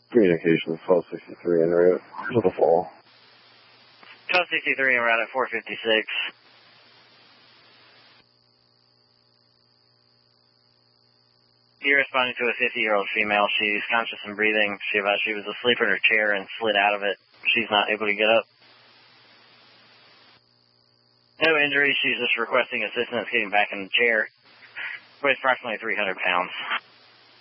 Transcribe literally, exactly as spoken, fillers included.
Communications twelve sixty-three en route to the fall. twelve sixty-three en route at four fifty-six. You're responding to a fifty-year-old female. She's conscious and breathing. She about she was asleep in her chair and slid out of it. She's not able to get up. No injuries. She's just requesting assistance getting back in the chair. Weighs approximately three hundred pounds.